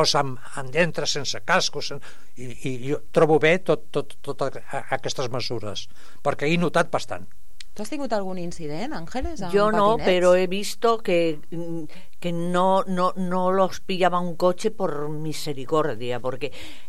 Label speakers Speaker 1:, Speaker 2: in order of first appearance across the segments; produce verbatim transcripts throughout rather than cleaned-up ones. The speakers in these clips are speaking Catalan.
Speaker 1: dos amb, amb dintre sense cascos, i, i jo trobo bé tot, tot, tot aquestes mesures, perquè he notat bastant.
Speaker 2: ¿Tú has tenido algún incidente, Ángeles?
Speaker 3: Yo no, pero he visto que, que no, no, no los pillaba un coche por misericordia, porque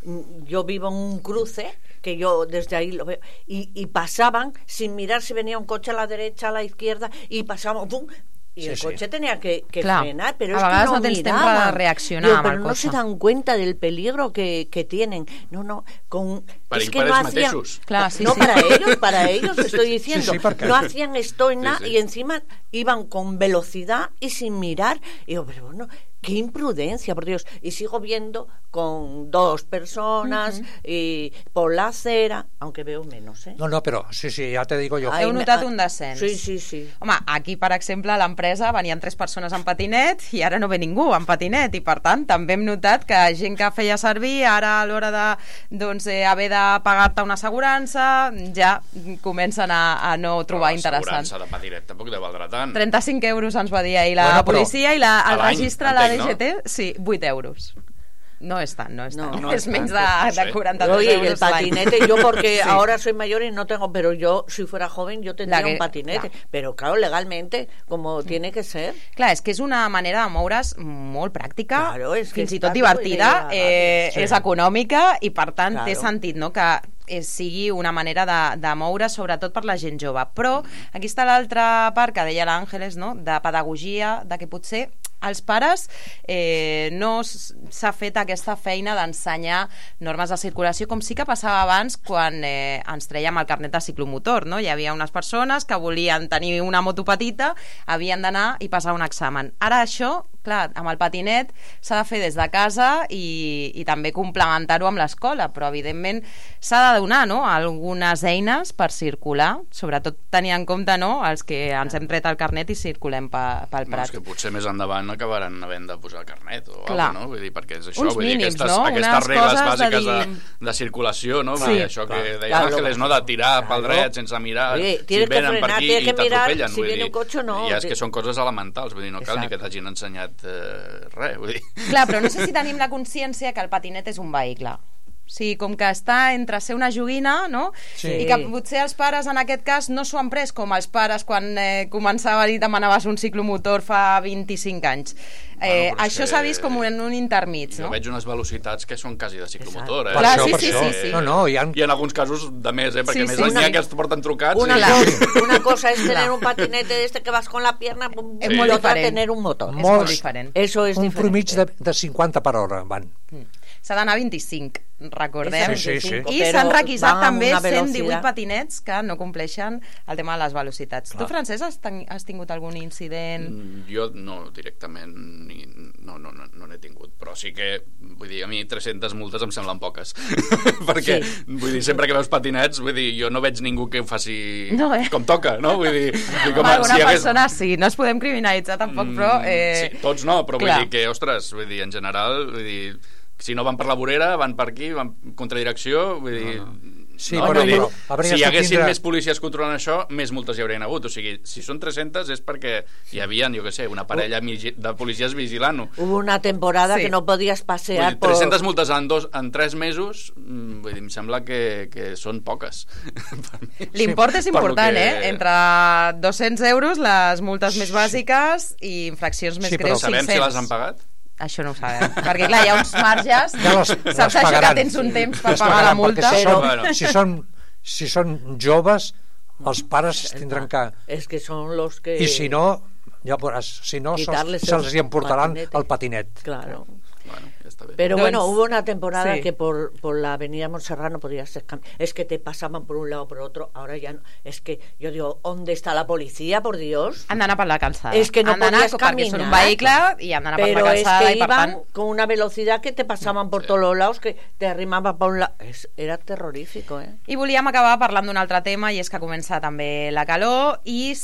Speaker 3: yo vivo en un cruce, que yo desde ahí lo veo, y, y pasaban sin mirar si venía un coche a la derecha, a la izquierda, y pasaban, ¡pum!, y sí, el coche sí. tenía que, que frenar, pero
Speaker 2: a
Speaker 3: es que no,
Speaker 2: no tens
Speaker 3: miraban.
Speaker 2: Temps de reaccionar
Speaker 3: Digo,
Speaker 2: amb
Speaker 3: pero
Speaker 2: el
Speaker 3: no
Speaker 2: cotxe.
Speaker 3: se dan cuenta del peligro que, que tienen. No, no, con
Speaker 4: para
Speaker 3: es que no hacían,
Speaker 2: claro, sí,
Speaker 3: no
Speaker 2: sí.
Speaker 3: para ellos, para ellos estoy diciendo,
Speaker 1: sí, sí,
Speaker 3: no hacían esto y nada,
Speaker 4: sí, sí.
Speaker 3: y encima iban con velocidad y sin mirar. Y digo, pero bueno, qué imprudencia, por Dios. Y sigo viendo con dos personas uh-huh. y por la acera, aunque veo menos, ¿eh?
Speaker 1: No, no, però sí, sí, ja te digo jo.
Speaker 2: Heu notat un descens?
Speaker 3: Sí, sí, sí.
Speaker 2: Home, aquí, per exemple, a l'empresa venien tres persones en patinet i ara no ve ningú en patinet, i per tant també hem notat que gent que feia servir ara a l'hora de doncs, eh, haver de pagar-te una assegurança ja comencen a, a no trobar
Speaker 4: però
Speaker 2: interessant.
Speaker 4: L'assegurança de patinet tampoc deu valdrà tant.
Speaker 2: trenta-cinc euros ens va dir ahir la
Speaker 1: bueno,
Speaker 2: policia i la, el registre de la D G T,
Speaker 4: no?
Speaker 2: sí, vuit euros. No es tant, no es tant.
Speaker 3: No,
Speaker 4: no
Speaker 2: es
Speaker 4: es
Speaker 2: menys
Speaker 4: tant,
Speaker 2: de,
Speaker 4: no sé.
Speaker 2: de quaranta-tres
Speaker 3: Oye,
Speaker 2: euros
Speaker 3: el patinete, yo porque
Speaker 2: sí.
Speaker 3: ahora soy mayor y no tengo, pero yo si fuera joven yo tendría
Speaker 2: que,
Speaker 3: un patinete,
Speaker 2: clar.
Speaker 3: pero claro, legalmente, como mm. tiene que ser.
Speaker 2: Clar, és que és una manera de moure's molt pràctica,
Speaker 3: claro, és que
Speaker 2: fins i tot
Speaker 3: està
Speaker 2: divertida,
Speaker 3: tot
Speaker 2: eh,
Speaker 1: sí.
Speaker 2: és econòmica i per tant
Speaker 3: claro.
Speaker 2: té sentit, no?, que és, sigui una manera de, de moure, sobretot per la gent jove. Però aquí està l'altra part que deia l'Àngeles, no?, de pedagogia, de que potser als pares eh, no s'ha fet aquesta feina d'ensenyar normes de circulació, com sí que passava abans quan eh, ens trèiem el carnet de ciclomotor, no? Hi havia unes persones que volien tenir una moto petita, havien d'anar i passar un examen. Ara això, clar, amb el patinet s'ha de fer des de casa i, i també complementar-ho amb l'escola, però evidentment s'ha de donar, no?, algunes eines per circular, sobretot tenir en compte, no?, els que ens hem tret el carnet i circulem pe, pel
Speaker 4: Bueno,
Speaker 2: Prat.
Speaker 4: és que potser més endavant acabaran havent de posar carnet o
Speaker 2: Clar.
Speaker 4: alguna cosa, no? Vull dir, perquè és això,
Speaker 2: Uns
Speaker 4: vull dir,
Speaker 2: mínims,
Speaker 4: aquestes,
Speaker 2: no?
Speaker 4: aquestes
Speaker 2: Unes
Speaker 4: regles
Speaker 2: coses
Speaker 4: bàsiques
Speaker 2: de
Speaker 4: de,
Speaker 2: dir-
Speaker 4: de circulació, no? Vull
Speaker 2: Sí.
Speaker 4: dir, això que
Speaker 1: Clar.
Speaker 4: deia
Speaker 3: Claro.
Speaker 4: Ángeles, no?, de tirar pel
Speaker 3: Claro.
Speaker 4: dret sense mirar
Speaker 3: Oye,
Speaker 4: si
Speaker 3: tienes que
Speaker 4: venen per
Speaker 3: frenar,
Speaker 4: aquí
Speaker 3: tienes
Speaker 4: i
Speaker 3: que mirar
Speaker 4: t'atropellen,
Speaker 3: si
Speaker 4: vull
Speaker 3: viene
Speaker 4: dir.
Speaker 3: un cotxe o no.
Speaker 4: I és que són coses elementals, vull dir, no cal ni
Speaker 1: Exacte.
Speaker 4: que t'hagin ensenyat eh, res, vull dir.
Speaker 2: Clar, però no sé si tenim la consciència que el patinet és un vehicle. O sigui, com que està entre ser una joguina, no?
Speaker 1: Sí.
Speaker 2: I que potser els pares en aquest cas no s'ho han pres com els pares quan eh, començaven i demanaves un ciclomotor fa vint-i-cinc anys. Eh,
Speaker 4: Bueno, però és
Speaker 2: això
Speaker 4: que
Speaker 2: s'ha vist com en un intermig,
Speaker 4: Jo
Speaker 2: no?
Speaker 4: veig unes velocitats que són quasi de ciclomotor, eh?
Speaker 1: Per
Speaker 2: Clar,
Speaker 1: això,
Speaker 2: sí,
Speaker 1: per
Speaker 2: sí,
Speaker 1: això.
Speaker 2: sí, sí.
Speaker 1: No, no, hi ha...
Speaker 4: I en alguns casos de més, eh? Perquè
Speaker 2: Sí,
Speaker 4: més
Speaker 2: sí,
Speaker 4: enllà
Speaker 2: sí.
Speaker 4: que es porten trucats
Speaker 3: Una,
Speaker 4: i...
Speaker 3: cosa, una cosa es tener un patinete de este que vas con la pierna pum,
Speaker 2: Es
Speaker 3: y
Speaker 2: muy
Speaker 3: otra
Speaker 2: diferente.
Speaker 3: tener un motor.
Speaker 2: És
Speaker 1: Molts-
Speaker 2: molt diferent.
Speaker 3: Eso es
Speaker 1: un
Speaker 3: diferente.
Speaker 1: promig de, de cinquanta per hora van.
Speaker 2: S'ha d'anar a vint-i-cinc, recordem.
Speaker 1: Sí, sí, sí.
Speaker 2: I
Speaker 3: Però
Speaker 2: s'han requisat
Speaker 3: van amb
Speaker 2: també
Speaker 3: una
Speaker 2: cent divuit
Speaker 3: velocitat.
Speaker 2: patinets que no compleixen el tema de les velocitats.
Speaker 1: Clar.
Speaker 2: Tu, Francesc, has, ten has tingut algun incident?
Speaker 4: Mm, Jo no, directament ni, no, no, no, no n'he tingut, però sí que vull dir, a mi tres-centes multes em semblen poques perquè,
Speaker 3: Sí.
Speaker 4: vull dir, sempre que veus patinets, vull dir, jo no veig ningú que ho faci
Speaker 2: No, eh?
Speaker 4: com toca, no? Vull dir, vull dir, com,
Speaker 2: Home, alguna
Speaker 4: si hagués-
Speaker 2: persona sí, no es podem criminalitzar tampoc, però... Eh...
Speaker 4: Sí, tots no, però
Speaker 2: clar.
Speaker 4: vull dir que, ostres, vull dir, en general, vull dir, si no van per la vorera, van per aquí, van contra direcció, vull dir... No, no.
Speaker 1: Sí,
Speaker 4: no,
Speaker 1: però-
Speaker 4: vull dir,
Speaker 1: però hauries
Speaker 4: si hi
Speaker 1: de
Speaker 4: haguessin
Speaker 1: tindre-
Speaker 4: més policies controlant això, més multes hi haurien hagut. O sigui, si són tres-centes és perquè hi havia, jo què sé, una parella de policies vigilant-ho.
Speaker 3: Hubo una temporada
Speaker 2: Sí.
Speaker 3: que no podías
Speaker 4: Vull
Speaker 3: pasear
Speaker 4: dir,
Speaker 3: por...
Speaker 4: tres-centes multes en, dos, en tres mesos, mm, vull dir, em sembla que, que són poques. Per mi.
Speaker 2: L'import és
Speaker 4: Per lo
Speaker 2: important,
Speaker 4: que-
Speaker 2: eh? Entre dos-cents euros, les multes més bàsiques i infraccions més
Speaker 1: Sí, però
Speaker 2: greus,
Speaker 4: Sabem
Speaker 2: cinc-cents.
Speaker 4: si les han pagat?
Speaker 2: Això no ho sabem, perquè clar, hi ha uns marges,
Speaker 1: Ja les, les
Speaker 2: saps això que
Speaker 1: pagaran.
Speaker 2: tens un temps per
Speaker 1: Les
Speaker 2: pagar la
Speaker 1: pagaran,
Speaker 2: multa?
Speaker 1: perquè Si,
Speaker 3: Però-
Speaker 1: són,
Speaker 4: Bueno.
Speaker 1: si, són, si són joves, els pares tindran que...
Speaker 3: Es que son los que...
Speaker 1: I si no, ja veuràs, si no,
Speaker 3: Quitarles
Speaker 1: se'ls,
Speaker 3: el
Speaker 1: se'ls hi emportaran
Speaker 3: patinete.
Speaker 1: el patinet.
Speaker 3: Claro.
Speaker 4: Bueno, ja està bé.
Speaker 3: Pero
Speaker 2: Doncs-
Speaker 3: bueno, hubo una temporada
Speaker 2: sí.
Speaker 3: que por, por la avenida Montserrat no podías escam- es que te pasaban por un lado por otro, ahora ya no, es que yo digo, ¿dónde está la policía, por Dios?
Speaker 2: Han d'anar per la calçada.
Speaker 3: És que no
Speaker 2: han d'anar
Speaker 3: podies
Speaker 2: perquè són un
Speaker 3: caminar.
Speaker 2: vehicle i han d'anar per
Speaker 3: Pero
Speaker 2: la
Speaker 3: es
Speaker 2: calçada
Speaker 3: que
Speaker 2: i per
Speaker 3: iban
Speaker 2: tant...
Speaker 3: con una velocidad que te pasaban por
Speaker 4: Sí.
Speaker 3: todos los lados, que te arrimaban por un lado, es, era terrorífico, ¿eh?
Speaker 2: I volíem acabar parlant d'un altre tema, i és que comença també la calor i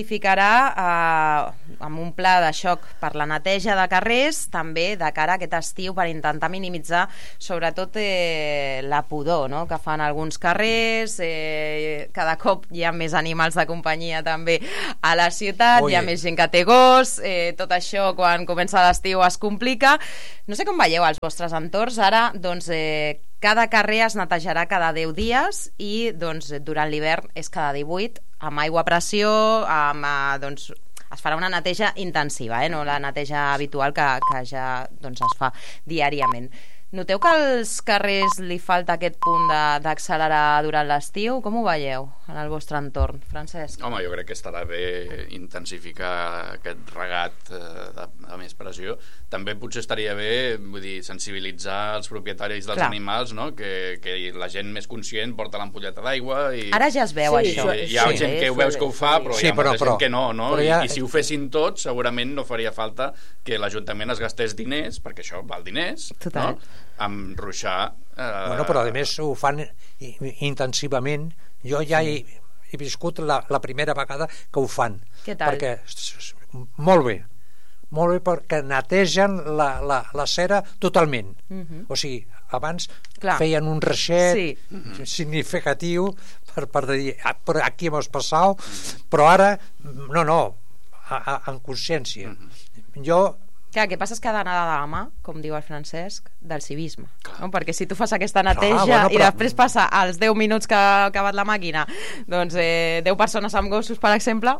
Speaker 2: s'intensificarà eh, amb un pla de xoc per la neteja de carrers, també de cara a aquest estiu l'estiu per intentar minimitzar sobretot eh, la pudor, no?, que fan alguns carrers, eh, cada cop hi ha més animals de companyia també a la ciutat,
Speaker 1: Oye.
Speaker 2: hi ha més gent que té gos, eh, tot això quan comença l'estiu es complica. No sé com veieu els vostres entorns, ara doncs eh, cada carrer es netejarà cada deu dies i doncs durant l'hivern és cada divuit, amb aigua a pressió, amb, eh, doncs es farà una neteja intensiva, eh? No la neteja habitual que, que ja doncs, es fa diàriament. Noteu que als carrers li falta aquest punt de- d'accelerar durant l'estiu? Com ho veieu en el vostre entorn, Francesc?
Speaker 4: Home, jo crec que estarà bé intensificar aquest regat eh, de, de més pressió. També potser estaria bé, vull dir, sensibilitzar els propietaris dels
Speaker 2: Clar.
Speaker 4: animals, no? Que, que la gent més conscient porta l'ampolleta d'aigua i...
Speaker 2: Ara ja es veu
Speaker 3: Sí,
Speaker 2: això.
Speaker 4: I hi ha
Speaker 3: Sí,
Speaker 4: gent que ho veus que ho fa, però
Speaker 1: Sí,
Speaker 4: hi ha molta
Speaker 1: però- però-
Speaker 4: gent que no, no?
Speaker 1: però
Speaker 4: I,
Speaker 1: ja-
Speaker 4: I si ho fessin tots, segurament no faria falta que l'Ajuntament es gastés diners, perquè això val diners,
Speaker 2: Total.
Speaker 4: no? Amb ruixar... Eh,
Speaker 1: Bueno, però a més ho fan i- i- intensivament. Jo ja he, he viscut la, la primera vegada que ho fan.
Speaker 2: Què tal?
Speaker 1: Perquè, s- s- molt bé, molt bé perquè netegen la, la, la cera totalment.
Speaker 2: Mhm.
Speaker 1: O sigui, abans
Speaker 2: Clar.
Speaker 1: feien un reixet
Speaker 2: Sí.
Speaker 1: significatiu per, per dir, ah, però aquí hemos passat, però ara, no, no, a, a, en consciència. Jo
Speaker 2: Clar, el que passa és que ha d'anar de la mà, com diu el Francesc, del civisme. No? Perquè si tu fas aquesta neteja
Speaker 1: bueno,
Speaker 2: i
Speaker 1: però-
Speaker 2: després passa als deu minuts que ha acabat la màquina, doncs eh, deu persones amb gossos, per exemple...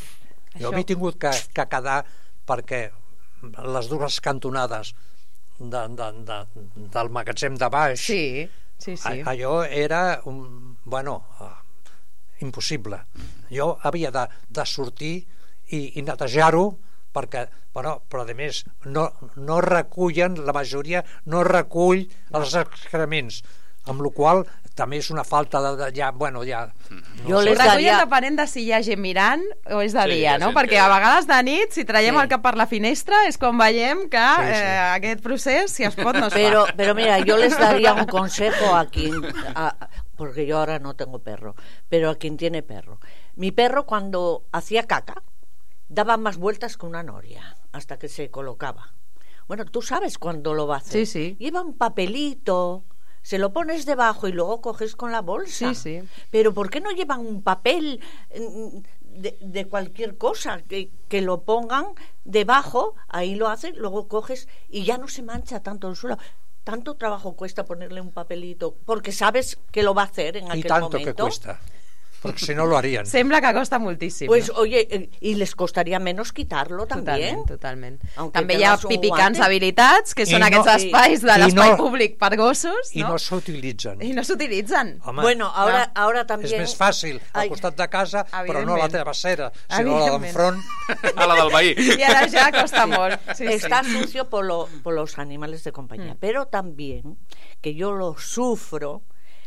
Speaker 1: Jo
Speaker 2: això-
Speaker 1: m'he tingut que, que quedar perquè les dues cantonades de, de, de, del magatzem de baix,
Speaker 2: Sí, sí, sí.
Speaker 1: a- allò era un, bueno, uh, impossible. Jo havia de, de sortir i, i netejar-ho perquè, bueno, però a més no, no recullen, la majoria no recull els excrements, amb la qual també és una falta de, de ja, bueno, ja no
Speaker 3: Jo
Speaker 2: Ho
Speaker 3: les
Speaker 2: recullen
Speaker 3: daria-
Speaker 2: depenent de si hi ha gent mirant o és de
Speaker 4: Sí, hi
Speaker 2: dia,
Speaker 4: ha
Speaker 2: no?
Speaker 4: gent
Speaker 2: Perquè
Speaker 4: que-
Speaker 2: a vegades de nit, si traiem
Speaker 3: Sí.
Speaker 2: el cap per la finestra, és quan veiem que
Speaker 1: Sí, sí.
Speaker 2: Eh, aquest procés, si es pot, no es
Speaker 3: Pero,
Speaker 2: fa.
Speaker 3: pero mira, yo les daría un consejo a quien, a- porque yo ahora no tengo perro, pero a quien tiene perro. Mi perro cuando hacía caca daba más vueltas que una noria hasta que se colocaba. Bueno, tú sabes cuándo lo va a hacer.
Speaker 2: Sí, sí.
Speaker 3: Lleva un papelito, se lo pones debajo y luego coges con la bolsa.
Speaker 2: Sí, sí.
Speaker 3: Pero ¿por qué no llevan un papel mm, de, de cualquier cosa? Que, que lo pongan debajo, ahí lo hacen, luego coges y ya no se mancha tanto el suelo. Tanto trabajo cuesta ponerle un papelito, porque sabes que lo va a hacer en
Speaker 1: y
Speaker 3: aquel
Speaker 1: tanto
Speaker 3: momento.
Speaker 1: que cuesta, porque si no lo harían.
Speaker 2: Sembla que costa moltíssim.
Speaker 3: Pues
Speaker 2: no?
Speaker 3: oye, eh, y les costaría menos quitarlo también.
Speaker 2: Totalment, totalment.
Speaker 3: Aunque
Speaker 2: També hi ha
Speaker 3: tengas un
Speaker 2: pipicans
Speaker 3: guante.
Speaker 2: habilitats, que
Speaker 1: I
Speaker 2: són
Speaker 1: no-
Speaker 2: aquests
Speaker 3: i-
Speaker 2: espais de
Speaker 1: i
Speaker 2: l'espai
Speaker 1: no-
Speaker 2: públic per gossos,
Speaker 1: I
Speaker 2: no?
Speaker 1: no s'utilitzen.
Speaker 2: I no s'utilitzen.
Speaker 1: Home,
Speaker 3: Bueno, ahora,
Speaker 2: no.
Speaker 3: ahora
Speaker 1: és
Speaker 3: también...
Speaker 1: més fàcil al
Speaker 3: Ay,
Speaker 1: costat de casa, però no a la
Speaker 2: Evidentment.
Speaker 1: teva cera, sinó a la
Speaker 2: Evidentment.
Speaker 1: d'enfront.
Speaker 4: A la del veí.
Speaker 2: I ara ja costa molt. Sí,
Speaker 3: está
Speaker 2: sí.
Speaker 3: sucio por, lo- por los animales de compañía,
Speaker 2: Mm.
Speaker 3: pero también que yo lo sufro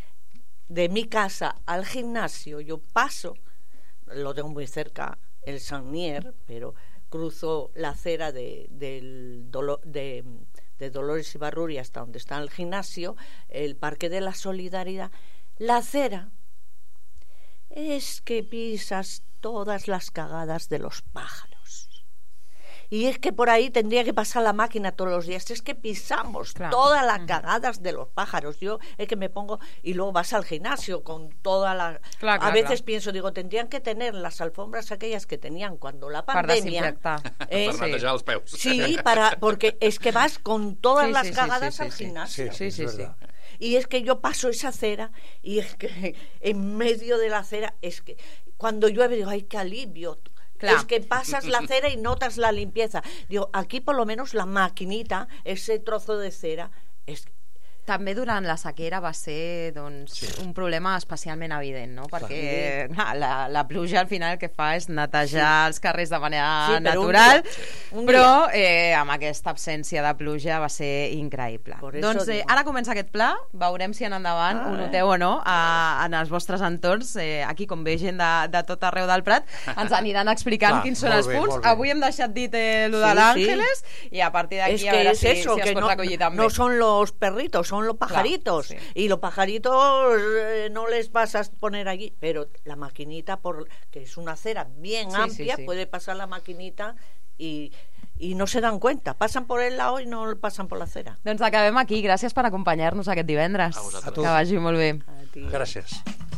Speaker 3: de mi casa al gimnasio. Yo paso, lo tengo muy cerca, el Saunier, pero cruzo la acera de, del Dolo- de, de Dolores Ibarruri hasta donde está el gimnasio, el Parque de la Solidaridad. La acera es que pisas todas las cagadas de los pájaros. Y es que por ahí tendría que pasar la máquina todos los días. Es que pisamos
Speaker 2: Claro.
Speaker 3: todas las
Speaker 2: Ujú.
Speaker 3: cagadas de los pájaros. Yo es que me pongo y luego vas al gimnasio con toda la...
Speaker 2: Clar,
Speaker 3: a
Speaker 2: clar,
Speaker 3: veces
Speaker 2: clar.
Speaker 3: pienso, digo, tendrían que tener las alfombras aquellas que tenían cuando la
Speaker 2: Per
Speaker 3: pandemia.
Speaker 2: desinfectar.
Speaker 3: Eh,
Speaker 4: Per netejar els peus.
Speaker 3: Sí, para, porque es que vas con todas
Speaker 2: Sí,
Speaker 3: las
Speaker 2: sí, sí,
Speaker 3: cagadas
Speaker 2: sí, sí,
Speaker 3: al
Speaker 2: sí.
Speaker 3: gimnasio.
Speaker 2: Sí, sí,
Speaker 1: és
Speaker 2: sí.
Speaker 1: verdad.
Speaker 3: Y es que yo paso esa acera y es que en medio de la acera es que cuando llueve digo, ay, qué alivio.
Speaker 2: Clar.
Speaker 3: Es que pasas la cera y notas la limpieza. Digo, aquí por lo menos la maquinita, ese trozo de cera, es
Speaker 2: També durant la sequera va ser doncs,
Speaker 1: Sí.
Speaker 2: un problema especialment evident, no? Perquè clar, la, la pluja al final el que fa és netejar els carrers de manera
Speaker 3: Sí, però un
Speaker 2: natural,
Speaker 3: dia. Un
Speaker 2: però eh, amb aquesta absència de pluja va ser increïble.
Speaker 3: Por eso
Speaker 2: Doncs eh,
Speaker 3: digo.
Speaker 2: ara comença aquest pla, veurem si en endavant
Speaker 3: Ah,
Speaker 2: ho
Speaker 3: eh.
Speaker 2: noteu o no a, en els vostres entorns, eh, aquí com ve gent de, de tot arreu del Prat, ens aniran explicant
Speaker 1: Clar,
Speaker 2: quins són
Speaker 1: molt
Speaker 2: els
Speaker 1: bé,
Speaker 2: punts.
Speaker 1: molt bé.
Speaker 2: Avui hem deixat dit eh, lo de
Speaker 3: Sí,
Speaker 2: l'Àngeles i a partir d'aquí
Speaker 3: es
Speaker 2: a
Speaker 3: que
Speaker 2: veure
Speaker 3: es
Speaker 2: si,
Speaker 3: eso,
Speaker 2: si es
Speaker 3: que
Speaker 2: pot
Speaker 3: no,
Speaker 2: recollir també.
Speaker 3: no son los perritos, son los pajaritos.
Speaker 2: Claro, sí.
Speaker 3: Y los pajaritos eh, no les vas a poner allí, pero la maquinita, por que es una acera bien
Speaker 2: Sí,
Speaker 3: amplia,
Speaker 2: sí, sí.
Speaker 3: puede pasar la maquinita y, y no se dan cuenta. Pasan por el lado y no pasan por la acera.
Speaker 2: Doncs acabem aquí. Gràcies per acompanyar-nos aquest divendres.
Speaker 4: A vosaltres.
Speaker 1: A tu.
Speaker 2: Que vagi molt bé.
Speaker 3: A ti.
Speaker 1: Gràcies.